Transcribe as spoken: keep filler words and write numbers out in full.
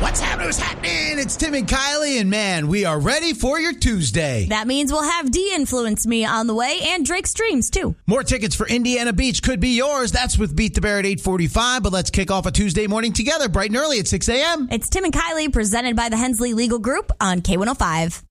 What's happening? What's happening? It's Tim and Kylie, and man, we are ready for your Tuesday. That means we'll have De-Influence Me on the way and Drake Streams, too. More tickets for Indiana Beach could be yours. That's with Beat the Bear at eight forty-five, but let's kick off a Tuesday morning together bright and early at six a.m. It's Tim and Kylie, presented by the Hensley Legal Group on K one oh five.